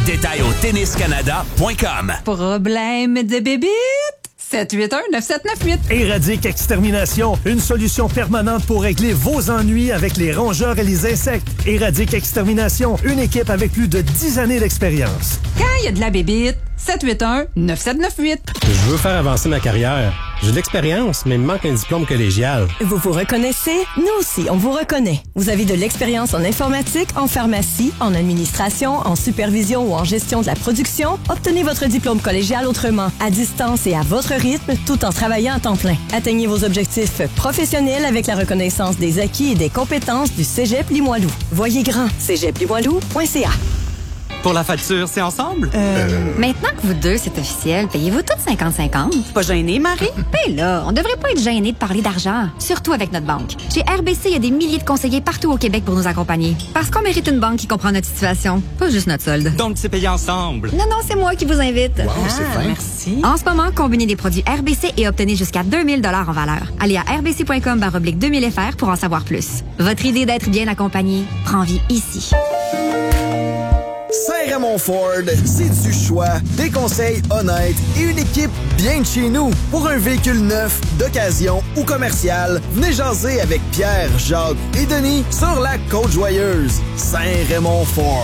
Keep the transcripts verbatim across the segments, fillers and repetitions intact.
Détails au tennis canada point com. Problème de bébite? sept huit un neuf sept neuf huit. Éradique Extermination, une solution permanente pour régler vos ennuis avec les rongeurs et les insectes. Éradique Extermination, une équipe avec plus de dix années d'expérience. Quand il y a de la bébite, sept huit un neuf sept neuf huit. Je veux faire avancer ma carrière. J'ai de l'expérience, mais il me manque un diplôme collégial. Vous vous reconnaissez? Nous aussi, on vous reconnaît. Vous avez de l'expérience en informatique, en pharmacie, en administration, en supervision ou en gestion de la production? Obtenez votre diplôme collégial autrement, à distance et à votre rythme, tout en travaillant à temps plein. Atteignez vos objectifs professionnels avec la reconnaissance des acquis et des compétences du Cégep Limoilou. Voyez grand, cégep limoilou point c a. Pour la facture, c'est ensemble? Euh... Maintenant que vous deux, c'est officiel, payez-vous toutes cinquante cinquante? Pas gêné, Marie? Ben là, on devrait pas être gêné de parler d'argent, surtout avec notre banque. Chez R B C, il y a des milliers de conseillers partout au Québec pour nous accompagner. Parce qu'on mérite une banque qui comprend notre situation, pas juste notre solde. Donc, c'est payé ensemble? Non, non, c'est moi qui vous invite. Wow, ah, c'est fin. Merci. En ce moment, combinez des produits R B C et obtenez jusqu'à deux mille dollars en valeur. Allez à r b c point com barre oblique deux mille F R pour en savoir plus. Votre idée d'être bien accompagné prend vie ici. Saint-Raymond Ford, c'est du choix, des conseils honnêtes et une équipe bien de chez nous. Pour un véhicule neuf, d'occasion ou commercial, venez jaser avec Pierre, Jacques et Denis sur la Côte-Joyeuse. Saint-Raymond Ford.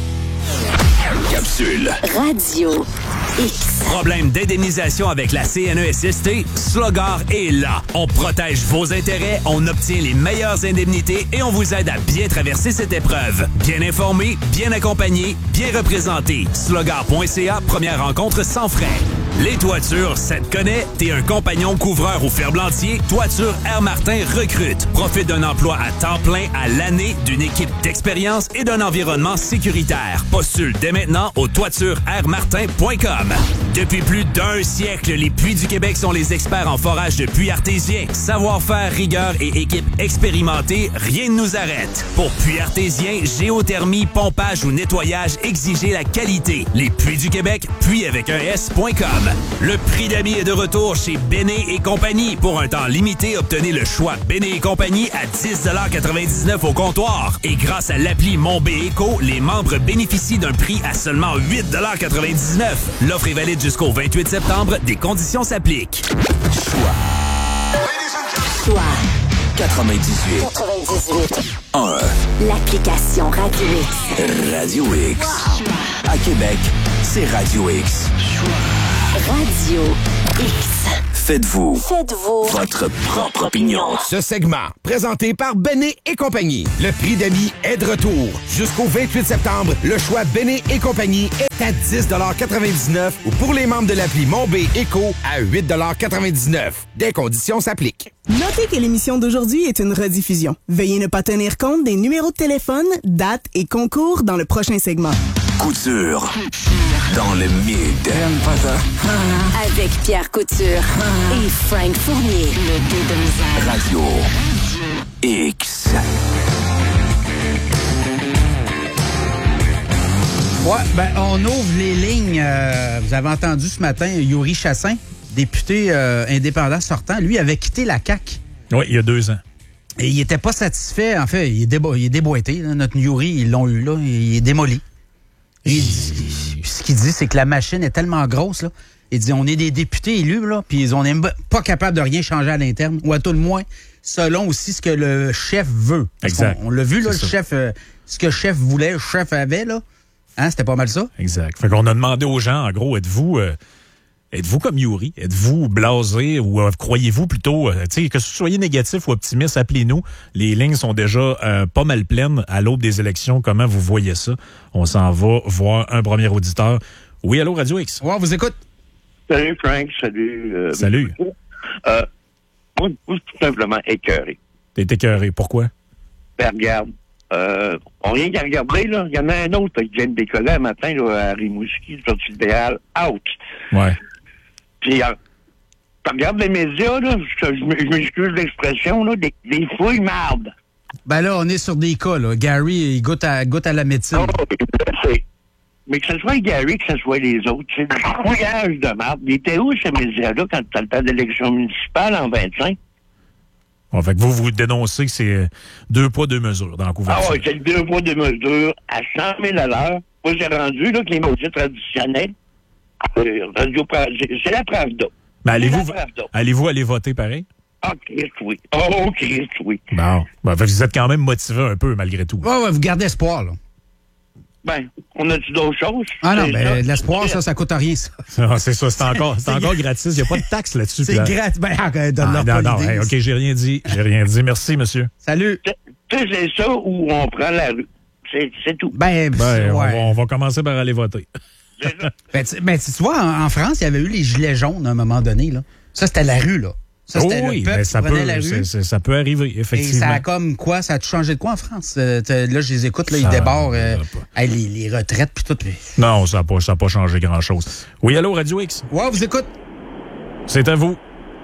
Capsule. Radio X. Problème d'indemnisation avec la C N E S S T? Slogar est là. On protège vos intérêts, on obtient les meilleures indemnités et on vous aide à bien traverser cette épreuve. Bien informé, bien accompagné, bien représenté. slogar point c a, première rencontre sans frais. Les toitures, ça te connaît? T'es un compagnon couvreur ou ferblantier? Toiture Air Martin recrute. Profite d'un emploi à temps plein à l'année, d'une équipe d'expérience et d'un environnement sécuritaire. Postule dès maintenant au toiture air martin point com. Depuis plus d'un siècle, les Puits du Québec sont les experts en forage de puits artésiens. Savoir-faire, rigueur et équipe expérimentée, rien ne nous arrête. Pour puits artésiens, géothermie, pompage ou nettoyage, exigez la qualité. Les Puits du Québec, puits avec un S point com. Le prix d'amis est de retour chez Béné et compagnie. Pour un temps limité, obtenez le choix Béné et compagnie à dix quatre-vingt-dix-neuf au comptoir. Et grâce à l'appli Mon B Éco, les membres bénéficient d'un prix à seulement huit quatre-vingt-dix-neuf. L'offre est valide jusqu'au vingt-huit septembre. Des conditions s'appliquent. Choix. Choix. quatre-vingt-dix-huit. quatre-vingt-dix-huit. un. L'application Radio X. Radio X. Wow. À Québec, c'est Radio X. Radio X. Faites-vous. Faites-vous. Votre propre opinion. Ce segment, présenté par Béné et compagnie. Le prix d'amis est de retour. Jusqu'au vingt-huit septembre, le choix Béné et compagnie est à dix quatre-vingt-dix-neuf ou pour les membres de l'appli Mon B Éco à huit quatre-vingt-dix-neuf. Des conditions s'appliquent. Notez que l'émission d'aujourd'hui est une rediffusion. Veuillez ne pas tenir compte des numéros de téléphone, dates et concours dans le prochain segment. Couture. Dans le mid. Avec Pierre Couture et Frank Fournier. Le deux de misère. Radio X. Ouais, ben on ouvre les lignes. Euh, vous avez entendu ce matin Yuri Chassin, député euh, indépendant sortant. Lui avait quitté la C A Q. Oui, il y a deux ans. Et il était pas satisfait. En fait, il est, débo- il est déboîté. Là. Notre Yuri, ils l'ont eu là. Il est démoli. Il, ce qu'il dit, c'est que la machine est tellement grosse, là. Il dit, on est des députés élus, là, puis on n'est pas capable de rien changer à l'interne, ou à tout le moins, selon aussi ce que le chef veut. Parce exact. On, on l'a vu, là, c'est le ça. chef, euh, ce que le chef voulait, le chef avait, là. Hein, c'était pas mal ça? Exact. Fait qu'on a demandé aux gens, en gros, êtes-vous... Euh, Êtes-vous comme Yuri? Êtes-vous blasé ou euh, croyez-vous plutôt, euh, tu sais, que vous soyez négatif ou optimiste, appelez-nous. Les lignes sont déjà euh, pas mal pleines à l'aube des élections. Comment vous voyez ça? On s'en va voir un premier auditeur. Oui, allô, Radio X. Ouais, on vous écoute. Salut, Frank. Salut. Euh, Salut. Euh, moi, je suis tout simplement écœuré. T'es écœuré. Pourquoi? Ben, regarde. Euh, on vient qu'à regarder, là. Il y en a un autre qui vient de décoller un matin, là, à Rimouski, sorti de Béal. Out. Ouais. Puis, euh, tu regardes les médias, là, je, je, je m'excuse l'expression, là, des, des fouilles mardes. Ben là, on est sur des cas, là. Gary, il goûte à, goûte à la médecine. Oh, c'est... Mais que ce soit Gary, que ce soit les autres, c'est du fouillage de marde. Il était où, ces médias-là, quand tu as le temps d'élection municipale en vingt-cinq? Bon, fait que vous, vous dénoncez que c'est deux poids, deux mesures dans la couverture. Ah oui, c'est deux poids, deux mesures à cent mille à l'heure. Moi, j'ai rendu là, que les maudits traditionnels, euh, radio, c'est la Pravda. Ben, allez-vous, la Pravda. allez-vous aller voter pareil? Ah, Christ, oui. Oh, Christ, oui. Bon. Ben, vous êtes quand même motivé un peu, malgré tout. Ouais, ouais, vous gardez espoir, là. Ben, on a-tu d'autres choses? Ah non, C'est ben, ça. de l'espoir, ça, ça coûte rien, ça. Ah, c'est ça, c'est encore, c'est encore gratis. Il n'y a pas de taxe là-dessus. C'est puis là- gratis. Ben, ah, donne-leur Ah, pas non, non, l'idée. hey, OK, j'ai rien dit. J'ai rien dit. Merci, monsieur. Salut. Tu sais, c'est ça où on prend la rue. C'est, c'est tout. Ben, Ben, on, ouais. va, on va commencer par aller voter. Ben, tu, ben, tu vois, en, en France, il y avait eu les gilets jaunes à un moment donné. Là. Ça, c'était la rue, là. Ça, c'était Oh oui, le peuple mais qui ça prenait peut, la rue. c'est- c'est- ça peut arriver, Et effectivement. ça a comme quoi? Ça a tout changé de quoi en France? Euh, t'as- là, je les écoute, là, ils Ça débarrent euh, hey, les, les retraites puis tout. puis- Non, ça n'a pas, ça a pas changé grand-chose. Oui, allô, Radio X? Ouais, vous écoute. C'est à vous.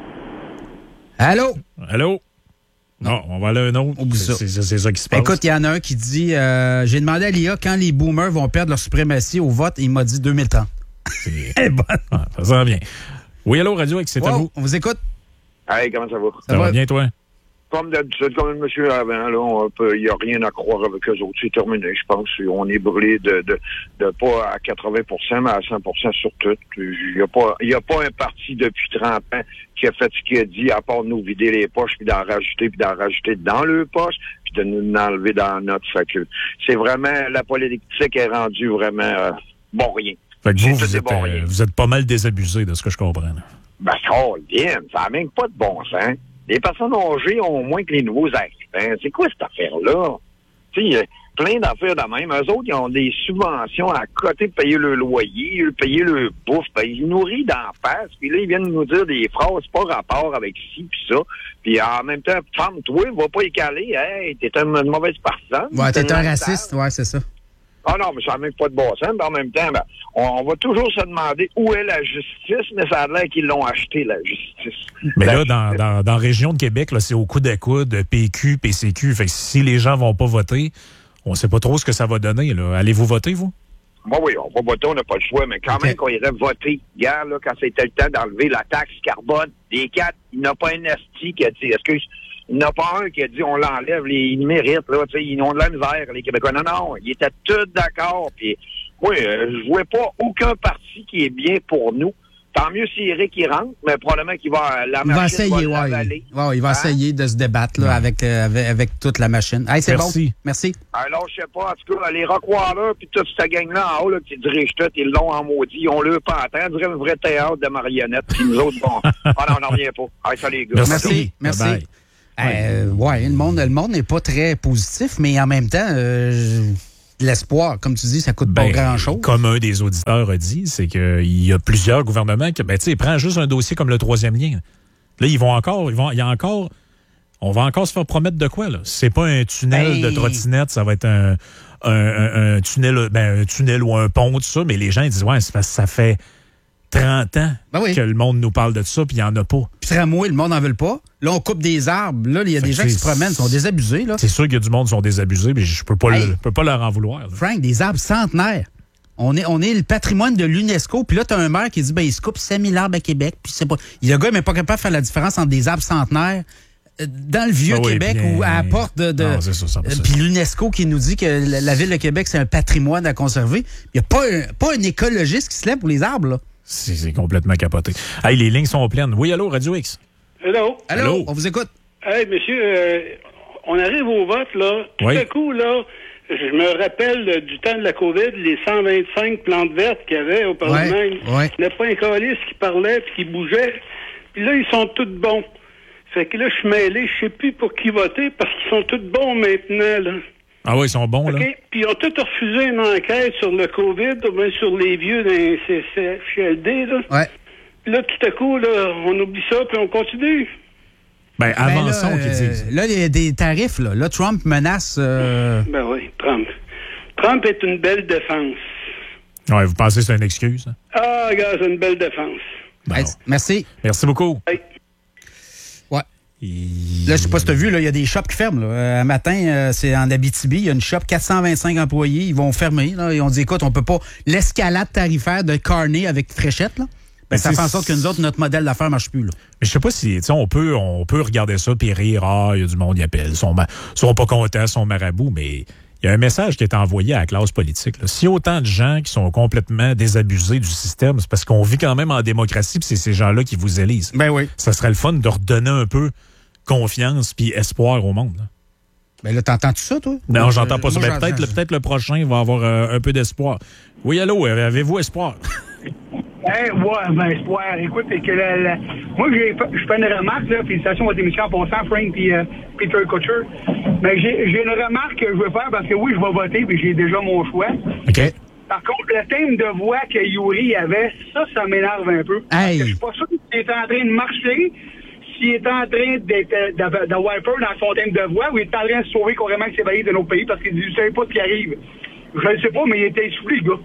Allô? Allô? Non, on va aller à un autre. C'est, c'est- c'est ça qui se passe. Écoute, il y en a un qui dit euh, j'ai demandé à l'I A quand les boomers vont perdre leur suprématie au vote. Il m'a dit deux mille trente. Elle est bonne. Ah, ça sent bien. Oui, allô, Radio X, c'est à Wow, vous. on vous écoute. Hey, comment ça va? Ça, va bien, toi? Comme d'habitude, comme le monsieur avant, là, il n'y a rien à croire avec eux autres. C'est terminé, je pense. On est brûlé de, de, de pas à quatre-vingts pour cent, mais à cent pour cent sur tout. Il n'y a pas, il y a pas un parti depuis trente ans qui a fait ce qu'il a dit, à part nous vider les poches, puis d'en rajouter, puis d'en rajouter dans le poche, puis de nous enlever dans notre. Fait que c'est vraiment, la politique est rendue vraiment euh, bon rien. Fait que vous, C'est vous tout êtes, bon euh, rien. vous êtes pas mal désabusé de ce que je comprends. là. Ben, ça bien, ça n'a même pas de bon sens. Les personnes âgées ont moins que les nouveaux arrivants. C'est quoi cette affaire-là? Tu sais, il y a plein d'affaires de même. Eux autres, ils ont des subventions à côté de payer le loyer, payer le bouffe. Ben, ils nous rient d'en face. Puis là, ils viennent nous dire des phrases pas rapport avec ci puis ça. Puis en même temps, femme, toi, va pas y caler. Hey, t'es une, une mauvaise personne. Ouais, t'es un une raciste. Ouais, c'est ça. Ah non, mais ça n'a même pas de bon sens. Mais en même temps, ben, on, on va toujours se demander où est la justice, mais ça a l'air qu'ils l'ont acheté, la justice. Mais La là, dans, dans, dans la région de Québec, là, c'est au coude à coude, P Q, P C Q. Fait que si les gens vont pas voter, on ne sait pas trop ce que ça va donner. Là. Allez-vous voter, vous? Bon, oui, on va voter, on n'a pas le choix, mais quand Okay. même qu'on irait voter. Regarde, là, quand c'était le temps d'enlever la taxe carbone, les quatre, il n'y a pas un esti qui a dit, excuse, il n'y en a pas un qui a dit on l'enlève, les, ils méritent, là, tu sais, ils ont de la misère, les Québécois. Non, non, ils étaient tous d'accord, puis oui, euh, je vois pas aucun parti qui est bien pour nous. Tant mieux si Eric il rentre, mais probablement qu'il va, la Il va machine essayer, va ouais. l'avaler. Il, ouais, il va Hein? essayer de se débattre là, avec, euh, avec, avec toute la machine. Hey, c'est Merci. bon. Merci. Alors, je sais pas, en tout cas, les Rockwater puis toute cette gang-là en haut, là, qui dirigent tout, ils l'ont en maudit, ils ont le pas on dirait un vrai théâtre de marionnettes, puis nous autres, bon, ah non, on n'en revient pas. Allez, salut les gars. Merci. Merci. Bye-bye. Euh, ouais, le monde le monde n'est pas très positif, mais en même temps, euh, je- l'espoir, comme tu dis, ça coûte Ben, pas grand-chose. Comme un des auditeurs a dit, c'est qu'il y a plusieurs gouvernements qui, ben, tu sais, prends juste un dossier comme le troisième lien. Là, ils vont encore, ils vont, il y a encore, on va encore se faire promettre de quoi, là? C'est pas un tunnel Ben- de trottinette, ça va être un, un, un- un tunnel, ben, un tunnel ou un pont, tout ça, mais les gens, ils disent, ouais, c'est parce que ça fait trente ans Ben oui. que le monde nous parle de ça, puis il n'y en a pas. Puis tramway, le monde n'en veut pas. Là, on coupe des arbres. Là, il y a Fait des que gens qui c'est- se promènent, ils sont désabusés. Là. C'est sûr qu'il y a du monde qui sont désabusés, mais je peux pas, Hey. le- peux pas leur en vouloir. là. Frank, des arbres centenaires. On est, on est le patrimoine de l'UNESCO. Puis là, tu as un maire qui dit ben, il se coupe cinq mille arbres à Québec. Puis c'est pas. Le gars n'est pas capable de faire la différence entre des arbres centenaires euh, dans le vieux Ah oui, Québec bien- ou à la porte de. de Non, c'est ça, ça va, euh, ça. puis l'UNESCO qui nous dit que la, la ville de Québec, c'est un patrimoine à conserver. Il n'y a pas un, pas un écologiste qui se lève pour les arbres. Là. C'est c'est complètement capoté. Hey, les lignes sont pleines. Oui, allô, Radio X? Hello. Allô, Allô? on vous écoute. Hey, monsieur, euh, on arrive au vote, là. Tout Oui. à coup, là, je me rappelle euh, du temps de la COVID, les cent vingt-cinq plantes vertes qu'il y avait au Parlement. Ouais, ouais. Il n'y a pas un calice qui parlait puis qui bougeait. Puis là, ils sont tous bons. Fait que là, je suis mêlé, je sais plus pour qui voter parce qu'ils sont tous bons maintenant, là. Ah oui, ils sont bons, là. OK? Puis ils ont tous refusé une enquête sur le COVID, ou bien sur les vieux d'un C C H L D, là. Ouais. Puis là, tout à coup, là, on oublie ça puis on continue. Ben, Ben là, avançons euh, qu'ils disent. là, il y a des tarifs. Là, là Trump menace. euh, Ben oui, Trump. Trump est une belle défense. Ouais, vous pensez que c'est une excuse? hein? Ah, regarde, c'est une belle défense. Bon. hey, merci. Merci beaucoup. Hey. Ouais. Là, je sais pas si tu as vu, là, il y a des shops qui ferment. Là. Euh, un matin, euh, c'est en Abitibi, il y a une shop, quatre cent vingt-cinq employés, ils vont fermer. Là, et on dit, écoute, on peut pas. L'escalade tarifaire de Carney avec Fréchette, là, ben, Ben, ça c'est- fait en sorte que nous autres, notre modèle d'affaires marche plus. Là. Mais je sais pas si, tu sais, on peut, on peut regarder ça puis rire, ah, il y a du monde qui appelle, ils sont, ma- sont pas contents, sont marabouts, mais il il y a un message qui est envoyé à la classe politique. Là. Si autant de gens qui sont complètement désabusés du système, c'est parce qu'on vit quand même en démocratie, puis c'est ces gens-là qui vous élisent. Ben oui. Ça serait le fun de redonner un peu confiance puis espoir au monde. Là. Ben là, t'entends-tu ça, toi? Non, j'entends pas euh, ça. moi, Ben, peut-être, le, peut-être le prochain va avoir euh, un peu d'espoir. Oui, allô, avez-vous espoir? Hey, ouais, ben, espoir. Écoute, c'est que la, la... moi, j'ai, je fais une remarque, là, félicitations à votre émission en passant, Frank et euh, Peter Kutcher. Mais j'ai, j'ai une remarque que je veux faire parce que oui, je vais voter, puis j'ai déjà mon choix. OK. Par contre, le thème de voix que Yuri avait, ça, ça m'énerve un peu. Hey. Je suis pas sûr qu'il est en train de marcher, s'il est en train d'être, d'avoir peur dans son thème de voix, ou il est en train de se sauver carrément que c'est valide de nos pays parce qu'il ne savait pas ce qui arrive. Je ne sais pas, mais il était essoufflé, le gars.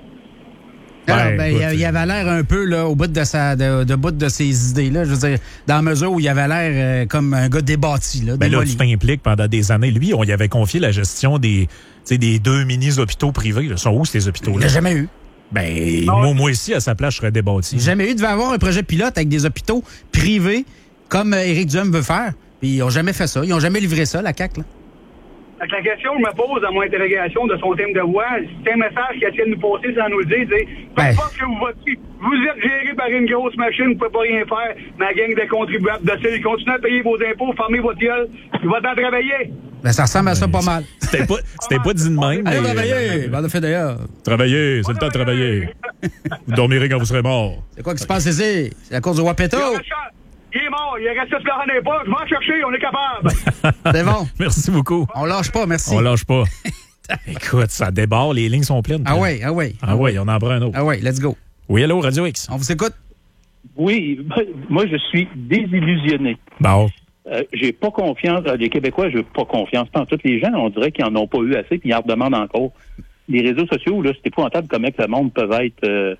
Alors, Ouais, ben, écoute, il, il avait l'air un peu là, au bout de, sa, de, de, bout de ses idées. Là, je veux dire, dans la mesure où il avait l'air euh, comme un gars débattu. Là, Ben là, démoli. tu t'impliques pendant des années. Lui, on y avait confié la gestion des, des deux mini-hôpitaux privés. Ils sont où, ces hôpitaux-là? Il n'a jamais eu. Ben, moi, moi ici, à sa place, je serais débattu. Jamais eu. Il devait avoir un projet pilote avec des hôpitaux privés, comme euh, Éric Duhem veut faire. Puis ils n'ont jamais fait ça. Ils n'ont jamais livré ça, la C A Q. Là. Fait que la question que je me pose à mon interrogation de son thème de voix, c'est un message qu'il essaie de nous passer sans nous le dire, c'est peu Ben. importe que vous votez, vous êtes géré par une grosse machine, vous ne pouvez pas rien faire, ma gang de contribuables de ceux qui continuent à payer vos impôts, fermez votre gueule, il va t'en travailler. Ben, ça ressemble à ça pas mal. C'était pas, c'était pas dit de même. Allez mais- travailler! Ben, on a fait d'ailleurs. Travailler, c'est le temps de travailler. Vous dormirez quand vous serez mort. C'est quoi qui se passe ici? C'est la course du Wapeto? Il reste- Il est mort, il reste ce qu'on n'est pas, je vais en chercher, on est capable. C'est bon. Merci beaucoup. On lâche pas, merci. On lâche pas. Écoute, ça déborde, les lignes sont pleines. Ah ouais, ah ouais. Ah ouais, on en prend un autre. Ah ouais, let's go. Oui, allô, Radio X. On vous écoute. Oui, ben, moi, je suis désillusionné. Bon. Euh, j'ai pas confiance. euh, Les Québécois, j'ai pas confiance. Tant toutes les gens, on dirait qu'ils en ont pas eu assez, puis ils en redemandent encore. Les réseaux sociaux, là, c'est épouvantable comment que le monde peut être euh,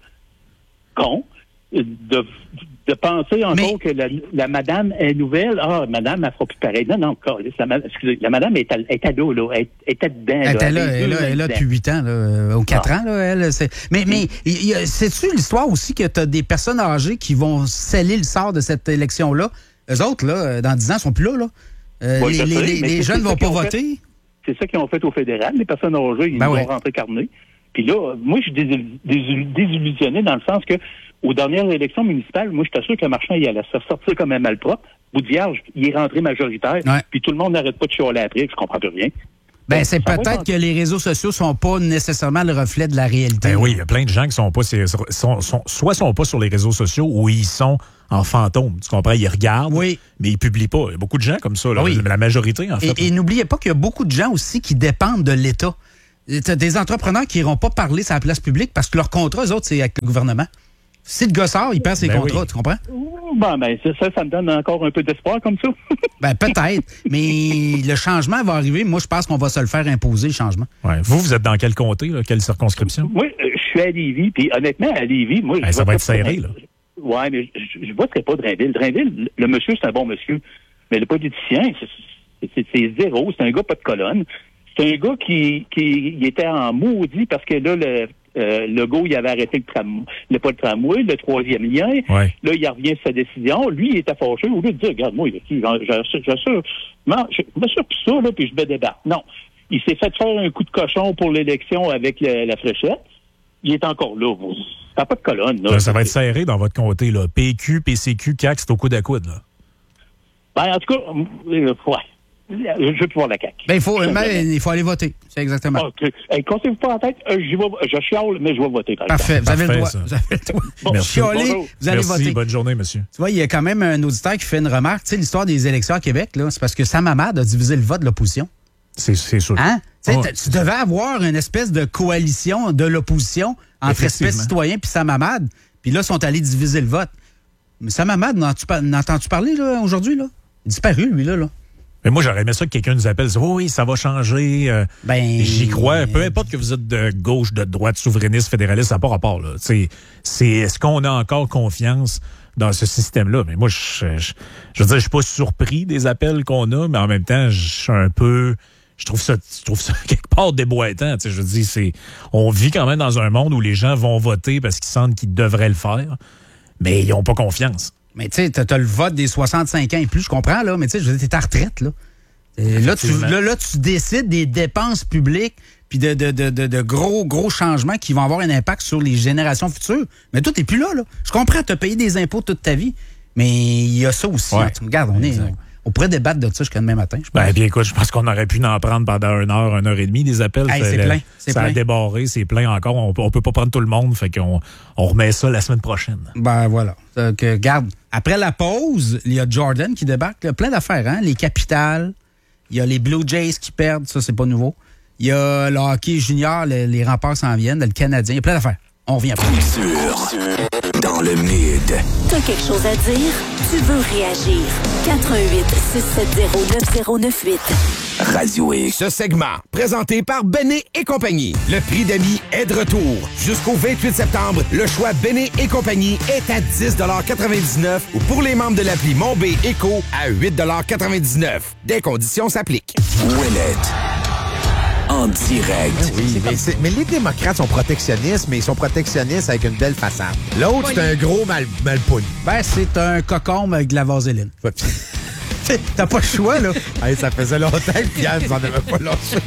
con. De, de penser encore Mais- que la, la madame est nouvelle. Ah, madame, elle fera plus pareil. Non, non, câlisse, la, ma- excusez, la madame est à, est à là, là. Elle elle était dedans. Elle était là, avait elle deux est là, elle est là dedans. depuis huit ans, là, euh, ou quatre ans, là, elle. c'est- Mais, mais il y a- sais-tu l'histoire aussi que tu as des personnes âgées qui vont sceller le sort de cette élection-là? Eux autres, là, dans dix ans, sont plus là, là. Euh, Oui, les je les- sais, les- mais les c'est- jeunes c'est vont ça pas qu'ils ont voter. fait. C'est ça qu'ils ont fait au fédéral. Les personnes âgées, ils Ben vont ouais. rentrer carnés. Puis là, moi, je suis désil- désil- désillusionné dans le sens que aux dernières élections municipales, moi, j'étais sûr que Marchand, il allait se sortir comme un malpropre. Boudillard, il est rentré majoritaire. Ouais. Puis tout le monde n'arrête pas de chialer après. Je comprends plus rien. Ben, c'est Ça va peut-être être- que les réseaux sociaux sont pas nécessairement le reflet de la réalité. Ben oui, il y a plein de gens qui sont pas, c'est- sont, sont, soit sont pas sur les réseaux sociaux ou ils sont en fantôme. Tu comprends? Ils regardent, Oui. mais ils publient pas. Il y a beaucoup de gens comme ça, là. Oui. La majorité, en fait. Et, et n'oubliez pas qu'il y a beaucoup de gens aussi qui dépendent de l'État. T'as des entrepreneurs qui n'iront pas parler sur la place publique parce que leur contrat, eux autres, c'est avec le gouvernement. Si le gars sort, il perd ses Ben contrats, oui. tu comprends? Bon, ben, ça, ça, ça me donne encore un peu d'espoir comme ça. Ben, peut-être. Mais le changement va arriver. Moi, je pense qu'on va se le faire imposer, le changement. Ouais. Vous, vous êtes dans quel comté, là? Quelle circonscription? Moi, euh, je suis à Lévis. Puis honnêtement, à Lévis, moi, Ben, je ça va voterais être pas serré, pour- là. Ouais, mais je, je voterais pas Drainville. Drainville, le monsieur, c'est un bon monsieur. Mais le politicien, c'est- c'est c'est zéro. C'est un gars pas de colonne. C'est un gars qui, qui il était en maudit parce que là, le, euh, le gars, il avait arrêté le tram, le pas le tramway, le troisième lien. Ouais. Là, il revient sur sa décision. Lui, il était fâché. Au lieu de dire, regarde, moi, j'assure, non, je m'assure plus ça, là, puis je me débarque. Non. Il s'est fait faire un coup de cochon pour l'élection avec le- la fléchette. Il est encore là. Vous. Ça n'a pas de colonne, là. Ben, ça va être serré dans votre comté, là. P Q, P C Q, C A Q, c'est au coude à coude, là. Ben, en tout cas, euh, ouais. Je veux plus voir la C A Q. Ben, il faut, mais il faut aller voter. C'est exactement. OK. Hey, comptez-vous pas en tête, euh, j'y vais, je chiale, mais je vais voter. par Parfait. exemple. Vous avez le Parfait, droit. ça. Vous avez le droit. Bon, Merci. Chialer, bonjour. vous allez Merci, voter. bonne journée, monsieur. Tu vois, il y a quand même un auditeur qui fait une remarque. Tu sais, l'histoire des élections à Québec, là, c'est parce que Sam Hamad a divisé le vote de l'opposition. C'est c'est sûr. Hein? Tu sais, Ouais. t- tu devais avoir une espèce de coalition de l'opposition entre Effectivement. Espèce Citoyen puis Sam Hamad. Puis là, ils sont allés diviser le vote. Mais Sam Hamad, n'entends-tu par- n'entends-tu parler là, aujourd'hui? Là? Il est disparu, lui, là. là. Mais moi, j'aurais aimé ça que quelqu'un nous appelle. Oh, oui, ça va changer. euh, Ben, J'y crois. Peu importe que vous êtes de gauche, de droite, souverainiste, fédéraliste, ça n'a pas rapport. Là. C'est, c'est, est-ce qu'on a encore confiance dans ce système-là? Mais moi, je, je, je veux dire, je suis pas surpris des appels qu'on a, mais en même temps, je suis un peu... Je trouve ça, je trouve ça quelque part déboîtant. Tu sais, je dis, c'est, on vit quand même dans un monde où les gens vont voter parce qu'ils sentent qu'ils devraient le faire, mais ils n'ont pas confiance. Mais tu sais, t'as t'as le vote des soixante-cinq ans et plus, je comprends, là, mais tu sais, je veux dire, t'es à retraite, là. Et là, tu, là, là, tu décides des dépenses publiques puis de, de, de, de, de gros, gros changements qui vont avoir un impact sur les générations futures. Mais toi, t'es plus là, là. Je comprends, t'as payé des impôts toute ta vie, mais il y a ça aussi. Ouais. Hein. Tu regardes, on est... On pourrait débattre de ça jusqu'à demain matin, je pense. Ben, bien, écoute, je pense qu'on aurait pu en prendre pendant une heure, une heure et demie, des appels. Hey, c'est le, plein. C'est ça plein. a débarré, c'est plein encore. On, on peut pas prendre tout le monde, fait qu'on on remet ça la semaine prochaine. Ben, voilà. Donc, euh, garde. Après la pause, il y a Jordan qui débarque. Il y a plein d'affaires, hein. Les Capitals. Il y a les Blue Jays qui perdent. Ça, c'est pas nouveau. Il y a le hockey junior. Les, les remparts s'en viennent. Le Canadien. Il y a plein d'affaires. On revient après. Sur, dans le mid. T'as quelque chose à dire? Tu veux réagir? quatre un huit, six sept zéro, neuf zéro neuf huit. Radio X. Ce segment, présenté par Benet et compagnie. Le prix d'amis est de retour. Jusqu'au vingt-huit septembre, le choix Benet et compagnie est à dix quatre-vingt-dix-neuf ou pour les membres de l'appli Mon B Éco à huit quatre-vingt-dix-neuf. Des conditions s'appliquent. Ouellette. En direct. Oui, mais, c'est, mais les démocrates sont protectionnistes, mais ils sont protectionnistes avec une belle façade. L'autre, c'est un gros mal, malpoune. Ben, c'est un cocombe avec de la vaseline. T'as pas le choix, là. Hey, ça faisait longtemps que Pierre nous en avait pas lâché.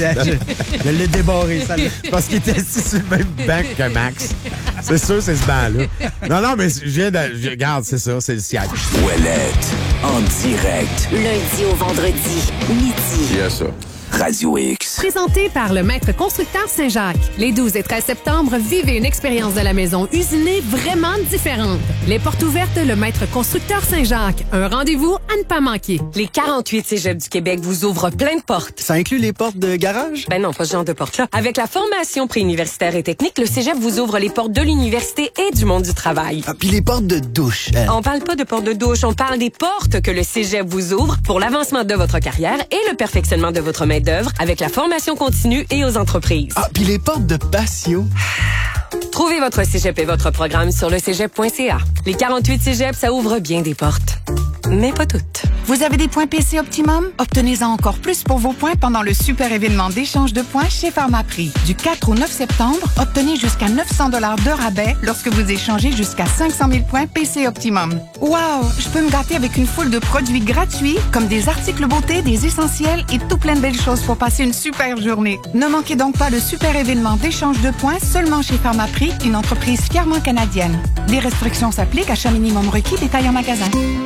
Je l'ai débarré, ça. Parce qu'il était assis sur le même banc que Max. C'est sûr, c'est ce banc-là. Non, non, mais je viens de... Je, regarde, c'est ça, c'est le siège. Ouellette. En direct. Lundi au vendredi, midi. Yes, ça. Radio X. Présenté par le Maître Constructeur Saint-Jacques. Les douze et treize septembre, vivez une expérience de la maison usinée vraiment différente. Les portes ouvertes, le Maître Constructeur Saint-Jacques. Un rendez-vous à ne pas manquer. Les quarante-huit cégeps du Québec vous ouvrent plein de portes. Ça inclut les portes de garage? Ben non, pas ce genre de portes-là. Avec la formation préuniversitaire et technique, le cégep vous ouvre les portes de l'université et du monde du travail. Ah, puis les portes de douche. Hein? On parle pas de portes de douche, on parle des portes que le cégep vous ouvre pour l'avancement de votre carrière et le perfectionnement de votre main d'œuvre avec la formation continue et aux entreprises. Ah, puis les portes de patio. Trouvez votre cégep et votre programme sur le cégep point c a. Les quarante-huit cégeps, ça ouvre bien des portes. Mais pas toutes. Vous avez des points P C Optimum? Obtenez-en encore plus pour vos points pendant le super événement d'échange de points chez Pharmaprix. Du quatre au neuf septembre, obtenez jusqu'à neuf cents dollars de rabais lorsque vous échangez jusqu'à cinq cent mille points P C Optimum. Wow! Je peux me gâter avec une foule de produits gratuits comme des articles beauté, des essentiels et tout plein de belles choses pour passer une super journée. Ne manquez donc pas le super événement d'échange de points seulement chez Pharmaprix, une entreprise fièrement canadienne. Les restrictions s'appliquent, achat minimum requis, détail en magasin.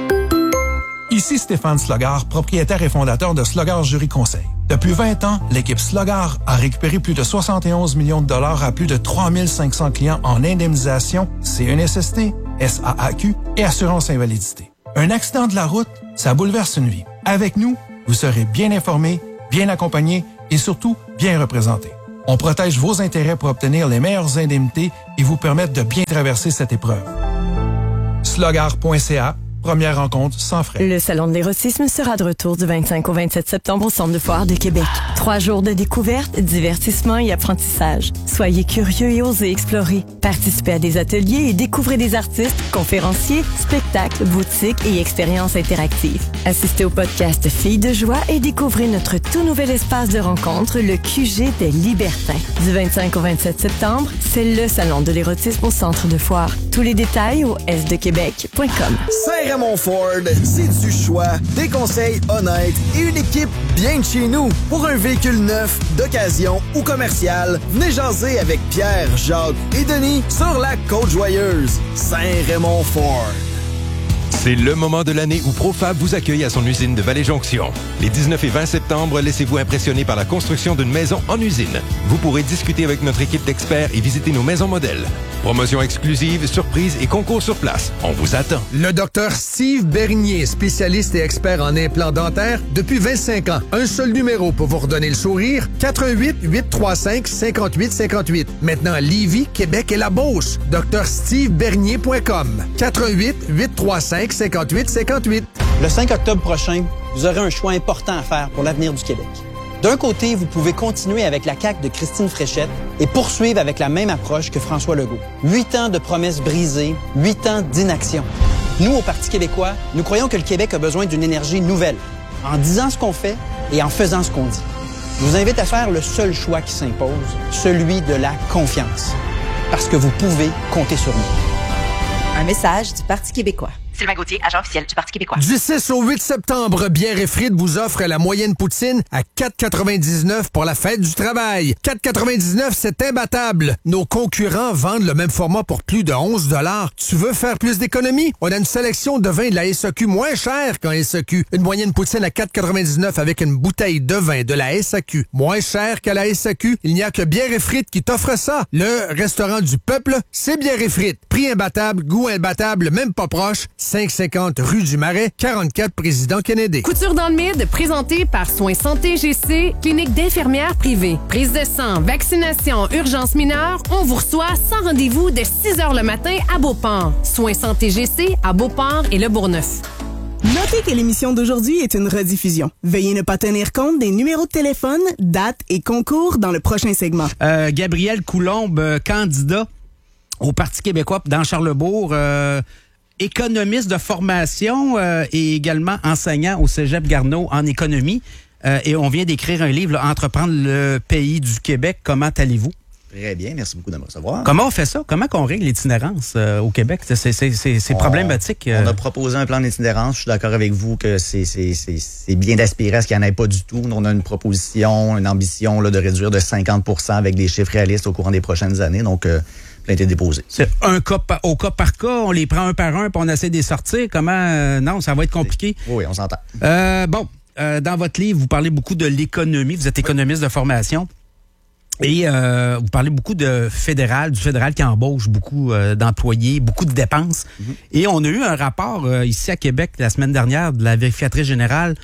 Ici Stéphane Slogard, propriétaire et fondateur de Slogard Jury Conseil. Depuis vingt ans, l'équipe Slogard a récupéré plus de soixante et onze millions de dollars à plus de trois mille cinq cents clients en indemnisation, C N S S T, S A A Q et assurance invalidité. Un accident de la route, ça bouleverse une vie. Avec nous, vous serez bien informé, bien accompagné et surtout bien représenté. On protège vos intérêts pour obtenir les meilleures indemnités et vous permettre de bien traverser cette épreuve. Slogard point c a. Première rencontre sans frais. Le Salon de l'érotisme sera de retour du vingt-cinq au vingt-sept septembre au Centre de foire de Québec. Trois jours de découverte, divertissement et apprentissage. Soyez curieux et osez explorer. Participez à des ateliers et découvrez des artistes, conférenciers, spectacles, boutiques et expériences interactives. Assistez au podcast Filles de joie et découvrez notre tout nouvel espace de rencontre, le Q G des Libertins. Du vingt-cinq au vingt-sept septembre, c'est le Salon de l'érotisme au Centre de foire. Tous les détails au s de québec point com. Saint-Raymond Ford, c'est du choix, des conseils honnêtes et une équipe bien de chez nous. Pour un véhicule neuf, d'occasion ou commercial, venez jaser avec Pierre, Jacques et Denis sur la Côte-Joyeuse. Saint-Raymond Ford. C'est le moment de l'année où Profab vous accueille à son usine de Vallée-Jonction. Les dix-neuf et vingt septembre, laissez-vous impressionner par la construction d'une maison en usine. Vous pourrez discuter avec notre équipe d'experts et visiter nos maisons modèles. Promotion exclusive, surprise et concours sur place. On vous attend. Le docteur Steve Bernier, spécialiste et expert en implants dentaires depuis vingt-cinq ans. Un seul numéro pour vous redonner le sourire, quatre un huit, huit trois cinq, cinq huit cinq huit. Maintenant à Lévis, Québec et la Beauce. docteur steve bernier point com. quatre un huit, huit trois cinq, cinq huit cinq huit. Le cinq octobre prochain, vous aurez un choix important à faire pour l'avenir du Québec. D'un côté, vous pouvez continuer avec la C A Q de Christine Fréchette et poursuivre avec la même approche que François Legault. Huit ans de promesses brisées, huit ans d'inaction. Nous, au Parti québécois, nous croyons que le Québec a besoin d'une énergie nouvelle, en disant ce qu'on fait et en faisant ce qu'on dit. Je vous invite à faire le seul choix qui s'impose, celui de la confiance. Parce que vous pouvez compter sur nous. Un message du Parti québécois. Sylvain Gauthier, agent officiel du Parti québécois. Du six au huit septembre, Bière et Frites vous offre la moyenne poutine à quatre quatre-vingt-dix-neuf pour la fête du travail. quatre quatre-vingt-dix-neuf, c'est imbattable. Nos concurrents vendent le même format pour plus de onze dollars. Tu veux faire plus d'économies? On a une sélection de vins de la S A Q moins cher qu'en S A Q. Une moyenne poutine à quatre quatre-vingt-dix-neuf avec une bouteille de vin de la S A Q moins cher qu'à la S A Q. Il n'y a que Bière et Frites qui t'offre ça. Le restaurant du peuple, c'est Bière et Frites. Prix imbattable, goût imbattable, même pas proche. cinq cent cinquante rue du Marais, quarante-quatre Président Kennedy. Couture dans le Mid, présenté par Soins Santé G C, clinique d'infirmières privée. Prise de sang, vaccination, urgence mineure, on vous reçoit sans rendez-vous de six heures le matin à Beauport. Soins Santé G C à Beauport et Le Bourgneuf. Notez que l'émission d'aujourd'hui est une rediffusion. Veuillez ne pas tenir compte des numéros de téléphone, dates et concours dans le prochain segment. Euh, Gabriel Coulombe, euh, candidat au Parti québécois dans Charlesbourg, euh, économiste de formation euh, et également enseignant au Cégep Garneau en économie. Euh, et on vient d'écrire un livre, là, Entreprendre le pays du Québec. Comment allez-vous? Très bien, merci beaucoup de me recevoir. Comment on fait ça? Comment on règle l'itinérance euh, au Québec? C'est, c'est, c'est, c'est on, problématique. Euh... On a proposé un plan d'itinérance. Je suis d'accord avec vous que c'est, c'est, c'est, c'est bien d'aspirer à ce qu'il n'y en ait pas du tout. On a une proposition, une ambition là, de réduire de cinquante pour cent avec des chiffres réalistes au courant des prochaines années. Donc, euh, plainte est déposée. C'est un cas par, au cas par cas, on les prend un par un puis on essaie de les sortir. Comment? Euh, non, ça va être compliqué. Oui, on s'entend. Euh, bon, euh, dans votre livre, vous parlez beaucoup de l'économie. Vous êtes économiste de formation. Et euh, vous parlez beaucoup de fédéral, du fédéral qui embauche beaucoup euh, d'employés, beaucoup de dépenses. Mm-hmm. Et on a eu un rapport euh, ici à Québec la semaine dernière de la vérificatrice générale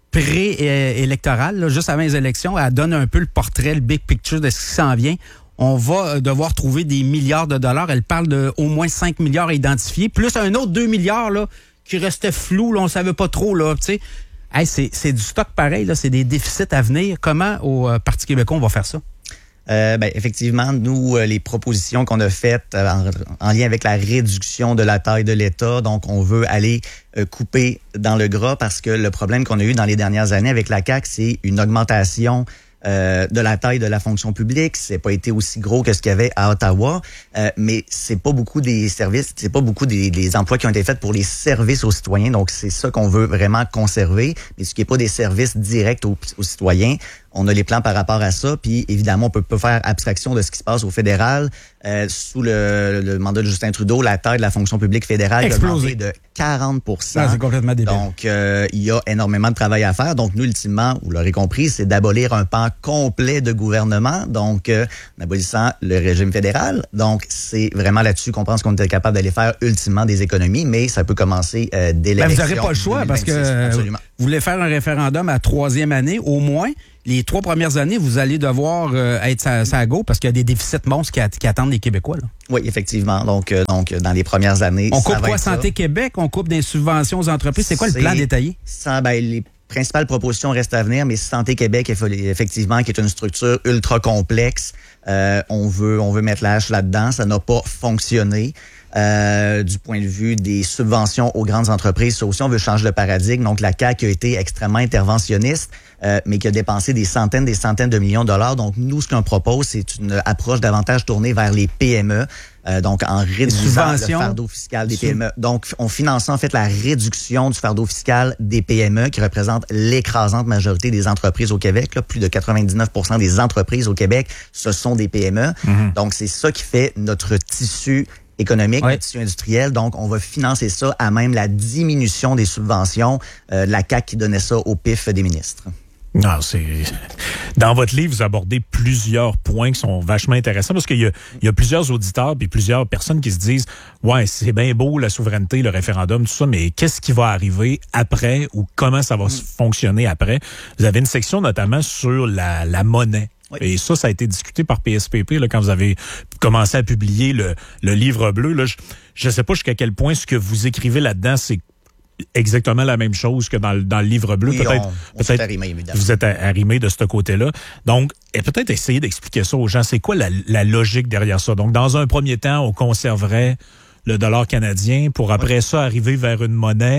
pré-électorale, là, juste avant les élections. Elle donne un peu le portrait, le big picture de ce qui s'en vient. On va devoir trouver des milliards de dollars. Elle parle de au moins cinq milliards à identifier, plus un autre deux milliards là, qui restait flou. Là, on ne savait pas trop. Là, hey, c'est, c'est du stock pareil. Là, c'est des déficits à venir. Comment au euh, Parti québécois on va faire ça? Euh, ben, effectivement, nous, euh, les propositions qu'on a faites euh, en, en lien avec la réduction de la taille de l'État, donc on veut aller euh, couper dans le gras parce que le problème qu'on a eu dans les dernières années avec la C A Q, c'est une augmentation Euh, de la taille de la fonction publique. C'est pas été aussi gros que ce qu'il y avait à Ottawa, euh, mais c'est pas beaucoup des services, c'est pas beaucoup des, des emplois qui ont été faits pour les services aux citoyens. Donc, c'est ça qu'on veut vraiment conserver. Mais ce qui est pas des services directs aux, aux citoyens, on a les plans par rapport à ça. Puis, évidemment, on peut pas faire abstraction de ce qui se passe au fédéral. Euh, sous le, le mandat de Justin Trudeau, la taille de la fonction publique fédérale a augmenté de quarante pour cent. Ah, c'est complètement débile. Donc, euh, il y a énormément de travail à faire. Donc, nous, ultimement, vous l'aurez compris, c'est d'abolir un pan complet de gouvernement, donc euh, en abolissant le régime fédéral. Donc, c'est vraiment là-dessus qu'on pense qu'on était capable d'aller faire ultimement des économies, mais ça peut commencer euh, dès l'élection. Ben, vous n'aurez pas le choix parce que absolument. Vous voulez faire un référendum à troisième année, au moins. Les trois premières années, vous allez devoir euh, être sa, sa go parce qu'il y a des déficits monstres qui, qui attendent les Québécois. Là. Oui, effectivement. Donc, euh, donc, dans les premières années, on coupe ça va quoi, être Santé ça. Québec? On coupe des subventions aux entreprises. C'est quoi le C'est, plan détaillé? Ça, ben, les principales propositions restent à venir, mais Santé Québec, effectivement, qui est une structure ultra complexe, euh, on veut, on veut mettre la hache là-dedans. Ça n'a pas fonctionné. Euh, du point de vue des subventions aux grandes entreprises, ça aussi, on veut changer de paradigme. Donc, la C A Q a été extrêmement interventionniste, euh, mais qui a dépensé des centaines, des centaines de millions de dollars. Donc, nous, ce qu'on propose, c'est une approche davantage tournée vers les P M E, euh, donc en réduisant le fardeau fiscal des P M E. Donc, on finance en fait la réduction du fardeau fiscal des P M E, qui représente l'écrasante majorité des entreprises au Québec. Là, plus de quatre-vingt-dix-neuf pour cent des entreprises au Québec, ce sont des P M E. Mm-hmm. Donc, c'est ça qui fait notre tissu économique, ouais. notre tissu industriel. Donc, on va financer ça à même la diminution des subventions euh, de la C A Q qui donnait ça au P I F des ministres. Non, c'est... Dans votre livre, vous abordez plusieurs points qui sont vachement intéressants parce qu'il y a, il y a plusieurs auditeurs et plusieurs personnes qui se disent « Ouais, c'est bien beau la souveraineté, le référendum, tout ça, mais qu'est-ce qui va arriver après ou comment ça va mm. fonctionner après? » Vous avez une section notamment sur la, la monnaie. Oui. Et ça, ça a été discuté par P S P P là, quand vous avez commencé à publier le, le livre bleu. Là, je ne sais pas jusqu'à quel point ce que vous écrivez là-dedans, c'est exactement la même chose que dans le, dans le livre bleu. Oui, peut-être, on, on peut-être arrimé, évidemment. Vous êtes arrimé de ce côté-là. Donc, et peut-être essayer d'expliquer ça aux gens. C'est quoi la, la logique derrière ça? Donc, dans un premier temps, on conserverait le dollar canadien pour après oui. ça arriver vers une monnaie.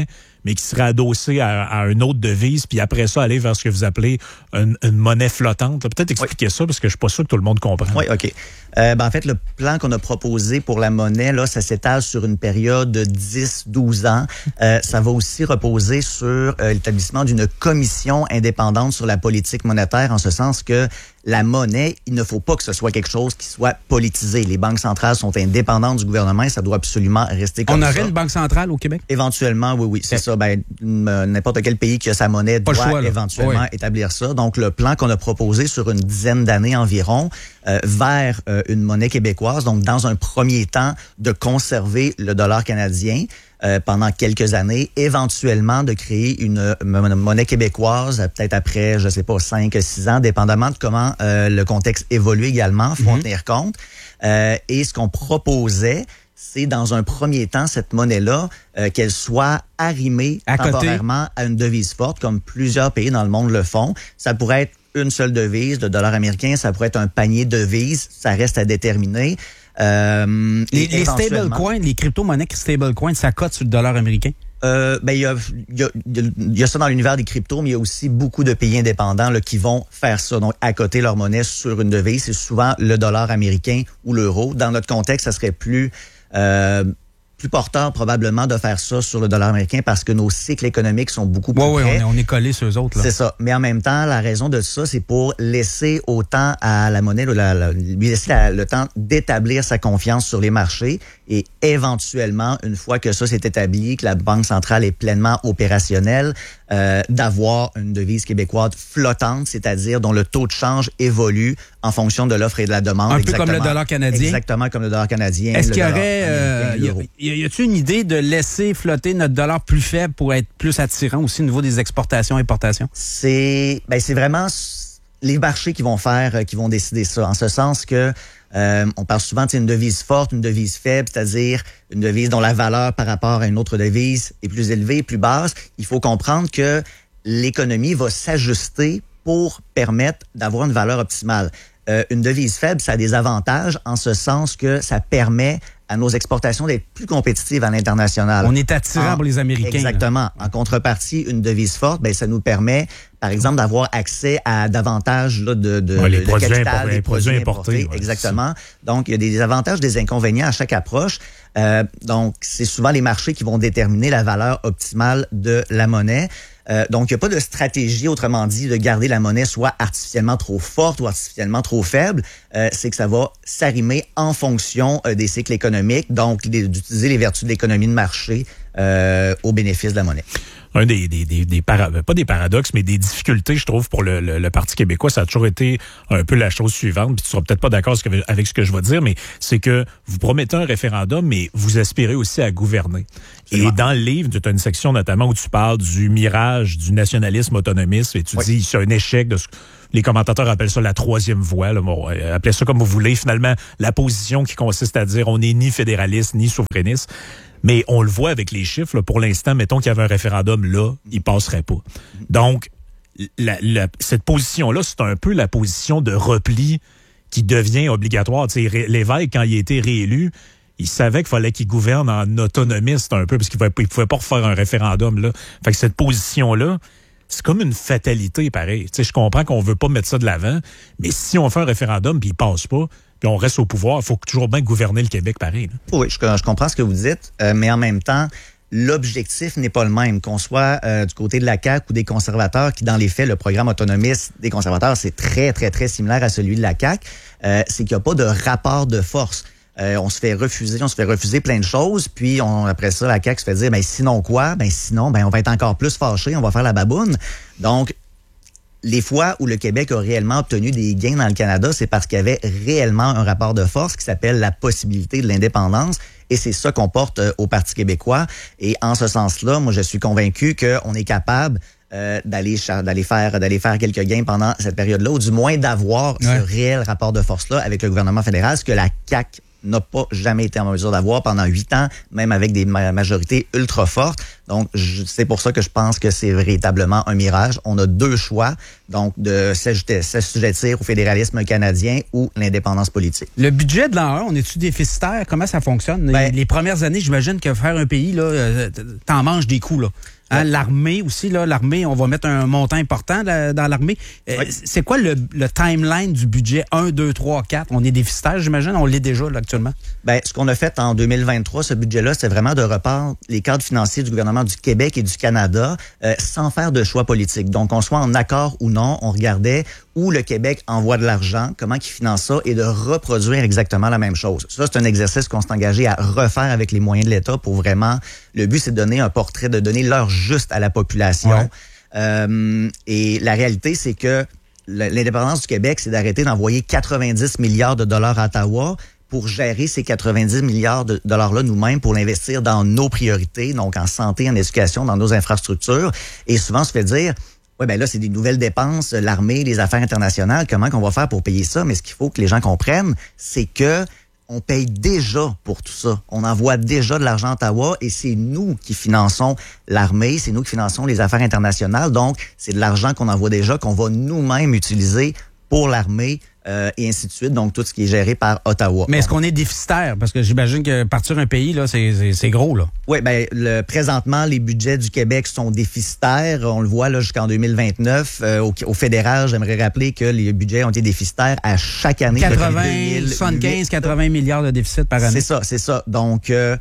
mais qui serait adossé à, à une autre devise, puis après ça, aller vers ce que vous appelez une, une monnaie flottante. Peut-être expliquer oui. ça, parce que je suis pas sûr que tout le monde comprend. Oui, OK. Euh, ben, en fait, le plan qu'on a proposé pour la monnaie, là, ça s'étale sur une période de dix à douze ans. Euh, ça va aussi reposer sur euh, l'établissement d'une commission indépendante sur la politique monétaire, en ce sens que la monnaie, il ne faut pas que ce soit quelque chose qui soit politisé. Les banques centrales sont indépendantes du gouvernement et ça doit absolument rester comme ça. On aurait une banque centrale au Québec? Éventuellement, oui, oui. C'est ça. Ben, n'importe quel pays qui a sa monnaie pas doit choix, éventuellement oui. établir ça. Donc, le plan qu'on a proposé sur une dizaine d'années environ euh, vers euh, une monnaie québécoise, donc dans un premier temps, de conserver le dollar canadien, Euh, pendant quelques années, éventuellement de créer une, une monnaie québécoise, peut-être après, je sais pas, cinq, six ans, dépendamment de comment euh, le contexte évolue également, faut mm-hmm. en tenir compte. Euh, et ce qu'on proposait, c'est dans un premier temps, cette monnaie-là, euh, qu'elle soit arrimée à temporairement côté. à une devise forte, comme plusieurs pays dans le monde le font. Ça pourrait être une seule devise, le dollar américain, ça pourrait être un panier de devises, ça reste à déterminer. Euh, les les stablecoins, les crypto-monnaies stablecoins, ça cote sur le dollar américain? Euh, ben, il y a, y, a, y a ça dans l'univers des cryptos, mais il y a aussi beaucoup de pays indépendants là, qui vont faire ça. Donc, à côté leur monnaie sur une devise, c'est souvent le dollar américain ou l'euro. Dans notre contexte, ça serait plus... Euh, plus porteur probablement de faire ça sur le dollar américain parce que nos cycles économiques sont beaucoup plus ouais, près. Oui, on est, on est collés sur eux autres. Là. C'est ça. Mais en même temps, la raison de ça, c'est pour laisser autant à la monnaie, la, la, lui laisser la, le temps d'établir sa confiance sur les marchés et éventuellement, une fois que ça s'est établi, que la Banque centrale est pleinement opérationnelle, euh, d'avoir une devise québécoise flottante, c'est-à-dire dont le taux de change évolue en fonction de l'offre et de la demande. Un exactement, peu comme le dollar canadien. Exactement comme le dollar canadien. Est-ce qu'il y aurait... Euh, y, y a-t-il une idée de laisser flotter notre dollar plus faible pour être plus attirant aussi au niveau des exportations et importations? C'est, ben, c'est vraiment les marchés qui vont faire, qui vont décider ça. En ce sens que Euh, on parle souvent d'une devise forte, une devise faible, c'est-à-dire une devise dont la valeur par rapport à une autre devise est plus élevée, plus basse. Il faut comprendre que l'économie va s'ajuster pour permettre d'avoir une valeur optimale. Euh, une devise faible, ça a des avantages en ce sens que ça permet à nos exportations d'être plus compétitives à l'international. On est attirant en, pour les Américains. Exactement. Là. En contrepartie, une devise forte, ben ça nous permet, par exemple, d'avoir accès à davantage là, de, de, ouais, les de produits capital, import, des les produits, produits importés. importés. Ouais, exactement. Donc, il y a des avantages, des inconvénients à chaque approche. Euh, donc, c'est souvent les marchés qui vont déterminer la valeur optimale de la monnaie. Euh, donc, il n'y a pas de stratégie, autrement dit, de garder la monnaie soit artificiellement trop forte ou artificiellement trop faible. Euh, c'est que ça va s'arrimer en fonction euh, des cycles économiques, donc les, d'utiliser les vertus de l'économie de marché euh, au bénéfice de la monnaie. Un des, des, des, des para, pas des paradoxes, mais des difficultés, je trouve, pour le, le, le Parti québécois, ça a toujours été un peu la chose suivante, puis tu seras peut-être pas d'accord avec ce que je vais dire, mais c'est que vous promettez un référendum, mais vous aspirez aussi à gouverner. Et vrai. Dans le livre, tu as une section notamment où tu parles du mirage du nationalisme autonomiste, et tu oui. dis c'est un échec de ce les commentateurs appellent ça la troisième voie. Là. Bon, appelez ça comme vous voulez. Finalement, la position qui consiste à dire on n'est ni fédéraliste ni souverainiste. Mais on le voit avec les chiffres. Là, pour l'instant, mettons qu'il y avait un référendum là, il passerait pas. Donc, la, la, cette position-là, c'est un peu la position de repli qui devient obligatoire. Tu sais, l'évêque, quand il a été réélu, il savait qu'il fallait qu'il gouverne en autonomiste un peu, parce qu'il ne pouvait pas refaire un référendum là. Fait que cette position-là, c'est comme une fatalité, pareil. Tu sais, je comprends qu'on veut pas mettre ça de l'avant, mais si on fait un référendum puis il passe pas, puis on reste au pouvoir, il faut toujours bien gouverner le Québec, pareil. Là. Oui, je, je comprends ce que vous dites, euh, mais en même temps, l'objectif n'est pas le même. Qu'on soit euh, du côté de la C A Q ou des conservateurs, qui dans les faits, le programme autonomiste des conservateurs, c'est très, très, très similaire à celui de la C A Q, euh, c'est qu'il n'y a pas de rapport de force. Euh, on se fait refuser, on se fait refuser plein de choses, puis on, après ça, la C A Q se fait dire, ben sinon quoi? Ben sinon, ben on va être encore plus fâchés, on va faire la baboune. Donc, les fois où le Québec a réellement obtenu des gains dans le Canada, c'est parce qu'il y avait réellement un rapport de force qui s'appelle la possibilité de l'indépendance, et c'est ça qu'on porte euh, au Parti québécois. Et en ce sens-là, moi, je suis convaincu qu'on est capable Euh, d'aller d'aller faire d'aller faire quelques gains pendant cette période-là, ou du moins d'avoir ouais. ce réel rapport de force-là avec le gouvernement fédéral, ce que la C A Q n'a pas jamais été en mesure d'avoir pendant huit ans, même avec des ma- majorités ultra fortes. Donc, je, c'est pour ça que je pense que c'est véritablement un mirage. On a deux choix, donc de s'assujettir au fédéralisme canadien ou l'indépendance politique. Le budget de l'an un, on est-tu déficitaire? Comment ça fonctionne? Ben, les, les premières années, j'imagine que faire un pays, là, t'en manges des coups, là. Hein, l'armée aussi, là, l'armée, on va mettre un montant important là, dans l'armée. Euh, Oui. C'est quoi le, le timeline du budget un, deux, trois, quatre? On est déficitaire, j'imagine? On l'est déjà là, actuellement? Ben, ce qu'on a fait en deux mille vingt-trois, ce budget-là, c'est vraiment de reprendre les cadres financiers du gouvernement du Québec et du Canada euh, sans faire de choix politique. Donc, on soit en accord ou non, on regardait où le Québec envoie de l'argent, comment il finance ça et de reproduire exactement la même chose. Ça, c'est un exercice qu'on s'est engagé à refaire avec les moyens de l'État pour vraiment... Le but, c'est de donner un portrait, de donner l'heure juste à la population. Ouais. Euh, et la réalité, c'est que l'indépendance du Québec, c'est d'arrêter d'envoyer quatre-vingt-dix milliards de dollars à Ottawa pour gérer ces quatre-vingt-dix milliards de dollars-là nous-mêmes, pour l'investir dans nos priorités, donc en santé, en éducation, dans nos infrastructures. Et souvent, on se fait dire, ouais, ben là, c'est des nouvelles dépenses, l'armée, les affaires internationales, comment qu'on va faire pour payer ça? Mais ce qu'il faut que les gens comprennent, c'est que on paye déjà pour tout ça. On envoie déjà de l'argent à Ottawa et c'est nous qui finançons l'armée, c'est nous qui finançons les affaires internationales. Donc, c'est de l'argent qu'on envoie déjà, qu'on va nous-mêmes utiliser pour l'armée euh, et ainsi de suite. Donc, tout ce qui est géré par Ottawa. Mais est-ce qu'on est déficitaire? Parce que j'imagine que partir un pays, là, c'est, c'est, c'est gros, là. Oui, ben le, présentement, les budgets du Québec sont déficitaires. On le voit là jusqu'en deux mille vingt-neuf. Euh, au, au fédéral, j'aimerais rappeler que les budgets ont été déficitaires à chaque année. quatre-vingts, soixante-quinze, quatre-vingts milliards de déficit par année. C'est ça, c'est ça. Donc, euh,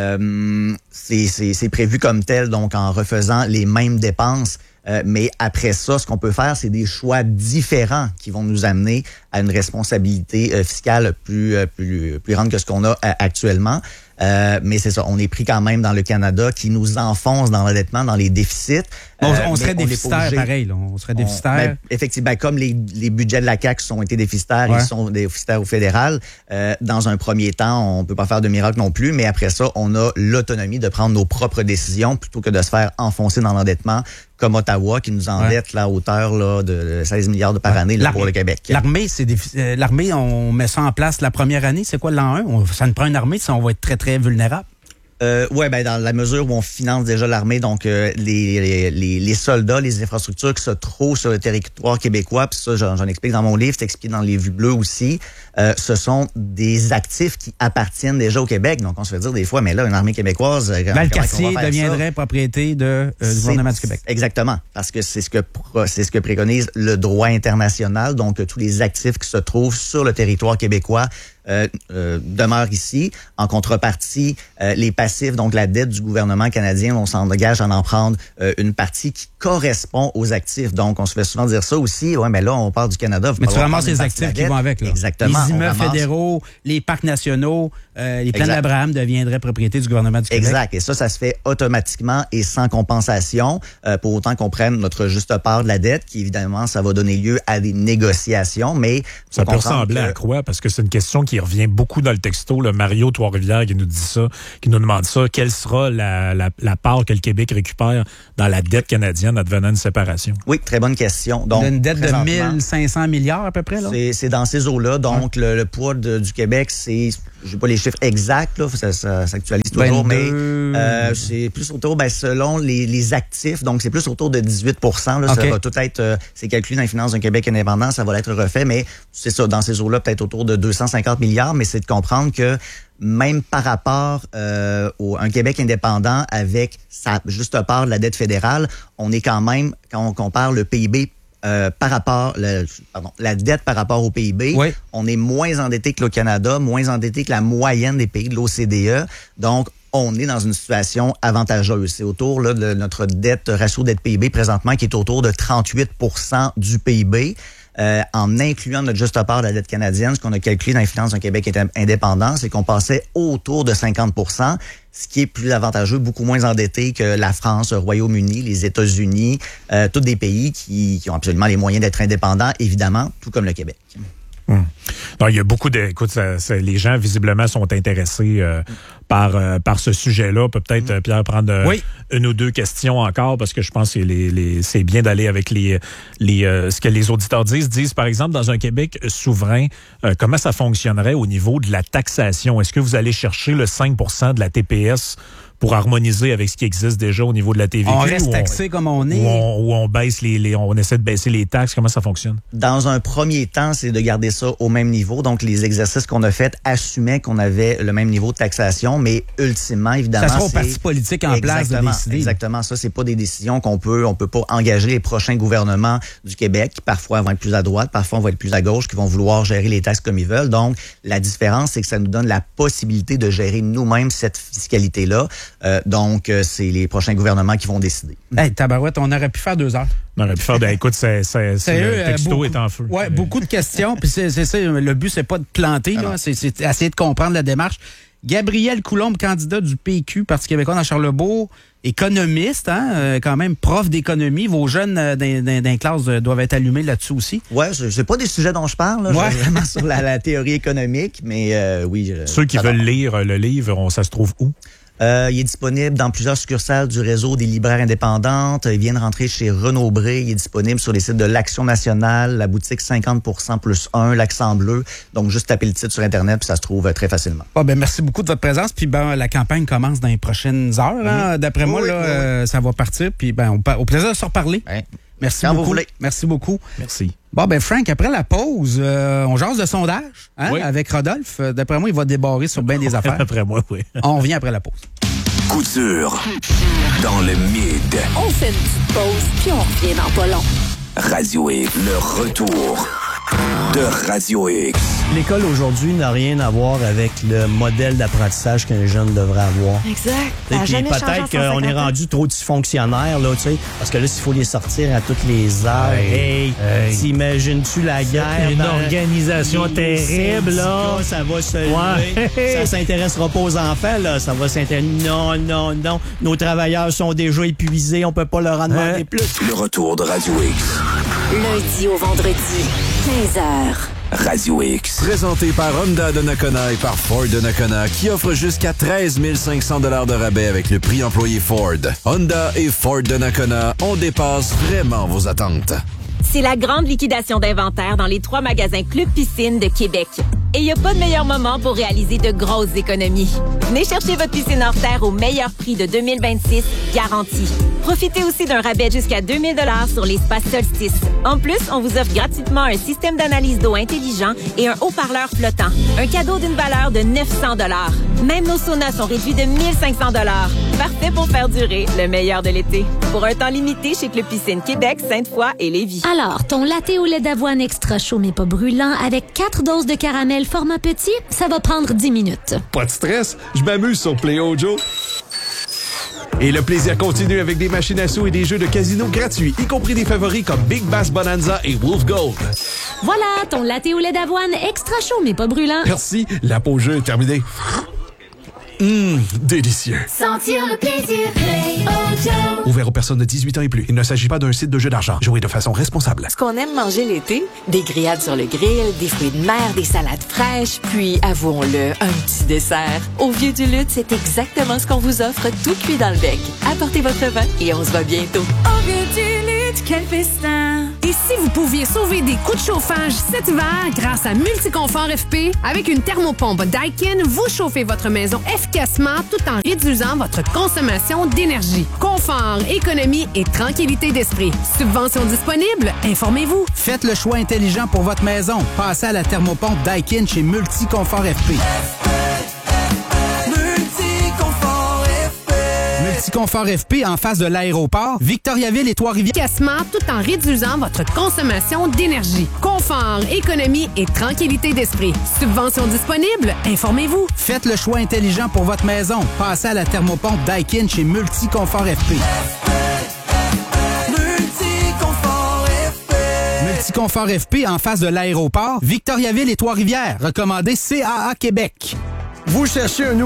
euh, c'est, c'est, c'est prévu comme tel, donc en refaisant les mêmes dépenses. Euh, mais après ça, ce qu'on peut faire, c'est des choix différents qui vont nous amener à une responsabilité euh, fiscale plus, euh, plus, plus grande que ce qu'on a euh, actuellement. Euh, mais c'est ça, on est pris quand même dans le Canada qui nous enfonce dans l'endettement, dans les déficits. On, Euh, on serait mais déficitaire n'est pas obligé. pareil, là. On serait déficitaire. On- ben, effectivement, ben, comme les, les budgets de la C A Q ont été déficitaires, Ouais. ils sont déficitaires au fédéral. Euh, dans un premier temps, on peut pas faire de miracle non plus, mais après ça, on a l'autonomie de prendre nos propres décisions plutôt que de se faire enfoncer dans l'endettement comme Ottawa qui nous endette là, à hauteur là, de seize milliards de par année là, L'armée- pour le Québec. L'armée, c'est défi- euh, l'armée, on met ça en place la première année. C'est quoi l'an un? On- ça nous prend une armée, ça, on va être très, très vulnérable. Euh, ouais, ben dans la mesure où on finance déjà l'armée, donc euh, les, les, les soldats, les infrastructures qui se trouvent sur le territoire québécois, puis ça j'en, j'en explique dans mon livre, c'est expliqué dans les vues bleues aussi, euh, ce sont des actifs qui appartiennent déjà au Québec. Donc on se fait dire des fois, mais là, une armée québécoise... euh, comment- Valcartier comment on va faire deviendrait ça? propriété de, euh, du C'est- gouvernement du Québec. Exactement, parce que c'est ce que pro- c'est ce que préconise le droit international. Donc euh, tous les actifs qui se trouvent sur le territoire québécois euh, euh, demeurent ici. En contrepartie, euh, les passifs, donc la dette du gouvernement canadien, on s'engage à en prendre euh, une partie qui correspond aux actifs. Donc on se fait souvent dire ça aussi. Ouais, mais là on part du Canada. Mais tu ramasses les actifs qui vont avec, là. Exactement. Les on immeubles ramasse- fédéraux, les parcs nationaux, euh, les plaines Exact. d'Abraham deviendraient propriété du gouvernement du Québec. Exact. Et ça, ça se fait automatiquement et sans compensation, euh, pour autant qu'on prenne notre juste part de la dette, qui évidemment, ça va donner lieu à des négociations, mais Ça faut peut comprendre ressembler que- à quoi? Parce que c'est une question qui revient beaucoup dans le texto. Le Mario Trois-Rivières qui nous dit ça, qui nous demande ça. Quelle sera la, la, la part que le Québec récupère dans la dette canadienne advenant une séparation? Oui, très bonne question. Donc, Une dette de présentement, mille cinq cents milliards à peu près, là? C'est, c'est dans ces eaux-là. Donc, le, le poids de- du Québec, c'est, je n'ai pas les chiffres exacts, là, ça, ça s'actualise toujours, mais vingt-deux euh, c'est plus autour, ben, selon les, les actifs, donc c'est plus autour de dix-huit pour cent. Là, OK. Ça va tout être, euh, c'est calculé dans les finances d'un Québec indépendant, ça va être refait, mais c'est ça, dans ces eaux-là, peut-être autour de deux cent cinquante milliards, mais c'est de comprendre que même par rapport euh, au un Québec indépendant avec sa juste part de la dette fédérale, on est quand même, quand on compare le P I B euh, par rapport, le, pardon, la dette par rapport au P I B, Oui. on est moins endetté que le Canada, moins endetté que la moyenne des pays de l'O C D E. Donc, on est dans une situation avantageuse. C'est autour là, de notre dette, ratio dette P I B présentement, qui est autour de trente-huit pour cent du P I B. Euh, en incluant notre juste part de la dette canadienne, ce qu'on a calculé dans les finances d'un Québec indépendant, c'est qu'on passait autour de cinquante pour cent, ce qui est plus avantageux, beaucoup moins endetté que la France, le Royaume-Uni, les États-Unis, euh, tous des pays qui, qui ont absolument les moyens d'être indépendants, évidemment, tout comme le Québec. Hum. Non, il y a beaucoup de... Écoute, ça, ça, les gens, visiblement, sont intéressés euh, par, euh, par ce sujet-là. Peut peut-être, euh, Pierre, prendre euh, Oui. une ou deux questions encore, parce que je pense que les, les, c'est bien d'aller avec les, les, euh, ce que les auditeurs disent. Disent, par exemple, dans un Québec souverain, euh, comment ça fonctionnerait au niveau de la taxation? Est-ce que vous allez chercher le cinq pour cent de la T P S pour harmoniser avec ce qui existe déjà au niveau de la T V Q? On reste ou taxé comme on est. Ou on, ou on baisse les, les... On essaie de baisser les taxes? Comment ça fonctionne? Dans un premier temps, c'est de garder ça au même niveau. Donc, les exercices qu'on a faits assumaient qu'on avait le même niveau de taxation, mais ultimement, évidemment, ça sera aux c'est... partis politiques en place de décider. Exactement. Ça, c'est pas des décisions qu'on peut, on peut pas engager les prochains gouvernements du Québec, qui parfois vont être plus à droite, parfois vont être plus à gauche, qui vont vouloir gérer les taxes comme ils veulent. Donc, la différence, c'est que ça nous donne la possibilité de gérer nous-mêmes cette fiscalité-là. Euh, donc, euh, c'est les prochains gouvernements qui vont décider. Hey, tabarouette, on aurait pu faire deux heures. On aurait pu faire, ben, écoute, c'est, c'est, c'est Sérieux, le texto beaucoup, est en feu. Ouais, beaucoup de questions. Puis c'est, c'est ça, le but, c'est pas de planter, là, c'est, c'est essayer de comprendre la démarche. Gabriel Coulombe, candidat du P Q, Parti québécois dans Charlebourg, économiste, hein, euh, quand même prof d'économie. Vos jeunes euh, dans, dans, dans les classes euh, doivent être allumés là-dessus aussi. Oui, c'est pas des sujets dont je parle, là. Ouais. Je suis vraiment sur la, la théorie économique, mais euh, oui. Je, Ceux qui veulent lire le livre, on, ça se trouve où? Euh, il est disponible dans plusieurs succursales du réseau des libraires indépendantes. Il vient de rentrer chez Renaud Bré. Il est disponible sur les sites de l'Action nationale, la boutique cinquante pour cent plus un, l'Accent bleu. Donc, juste taper le titre sur Internet, puis ça se trouve très facilement. Ah, ben, merci beaucoup de votre présence. Puis ben, la campagne commence dans les prochaines heures. Hein. D'après oui, moi, là, oui, oui. Euh, ça va partir. Puis ben, on, au plaisir de se reparler. Oui. Merci Quand beaucoup. Vous voulez. Merci beaucoup. Merci. Bon, ben Frank, après la pause, euh, on jase de sondage hein, oui. avec Rodolphe. D'après moi, il va débarrer sur bien des affaires. D'après moi, oui. On revient après la pause. Couture dans le mid. On fait une petite pause, puis on revient dans pas long. Radio X, le retour de Radio X. L'école aujourd'hui n'a rien à voir avec le modèle d'apprentissage qu'un jeune devrait avoir. Exact. Et puis peut-être qu'on est rendu trop dysfonctionnaire, là, tu sais, parce que là, s'il faut les sortir à toutes les heures, hey, hey, t'imagines-tu la guerre? Une ben, organisation terrible, là. Ça va se lever. Ouais. Ça s'intéressera pas aux enfants, là. Ça va s'intéresser. Non, non, non. Nos travailleurs sont déjà épuisés. On peut pas leur en demander hein? plus. Le retour de Radio X. Lundi au vendredi, quinze heures. Radio X. Présenté par Honda de Nakona et par Ford de Nakona, qui offre jusqu'à treize mille cinq cents dollars de rabais avec le prix employé Ford. Honda et Ford de Nakona, on dépasse vraiment vos attentes. C'est la grande liquidation d'inventaire dans les trois magasins Club Piscine de Québec. Et il n'y a pas de meilleur moment pour réaliser de grosses économies. Venez chercher votre piscine hors terre au meilleur prix de deux mille vingt-six, garanti. Profitez aussi d'un rabais jusqu'à deux mille dollars sur l'espace Solstice. En plus, on vous offre gratuitement un système d'analyse d'eau intelligent et un haut-parleur flottant. Un cadeau d'une valeur de neuf cents dollars. Même nos saunas sont réduits de mille cinq cents dollars. Parfait pour faire durer le meilleur de l'été. Pour un temps limité chez Club Piscine Québec, Sainte-Foy et Lévis. Alors, ton latte au lait d'avoine extra chaud mais pas brûlant avec quatre doses de caramel format petit, ça va prendre dix minutes. Pas de stress, je m'amuse sur Play Ojo. Et le plaisir continue avec des machines à sous et des jeux de casino gratuits, y compris des favoris comme Big Bass Bonanza et Wolf Gold. Voilà, ton latte au lait d'avoine extra chaud mais pas brûlant. Merci, la pause jeu est terminée. Hum, délicieux. Sentir le plaisir, Play Ojo. Ouvert aux personnes de dix-huit ans et plus. Il ne s'agit pas d'un site de jeu d'argent. Jouez de façon responsable. Ce qu'on aime manger l'été, des grillades sur le grill, des fruits de mer, des salades fraîches, puis, avouons-le, un petit dessert. Au Vieux du Lutte, c'est exactement ce qu'on vous offre, tout cuit dans le bec. Apportez votre vin et on se voit bientôt. Au Vieux du Lutte, quel festin! Et si vous pouviez sauver des coûts de chauffage cet hiver grâce à Multiconfort F P, avec une thermopompe Daikin, vous chauffez votre maison efficacement tout en réduisant votre consommation d'énergie. Confort, économie et tranquillité d'esprit. Subvention disponible? Informez-vous. Faites le choix intelligent pour votre maison. Passez à la thermopompe Daikin chez Multiconfort F P. Multiconfort F P en face de l'aéroport, Victoriaville et Trois-Rivières. Efficacement tout en réduisant votre consommation d'énergie. Confort, économie et tranquillité d'esprit. Subvention disponible? Informez-vous. Faites le choix intelligent pour votre maison. Passez à la thermopompe Daikin chez Multiconfort F P. Multiconfort F P. Multiconfort F P en face de l'aéroport, Victoriaville et Trois-Rivières. Recommandé C A A Québec. Vous cherchez un nouveau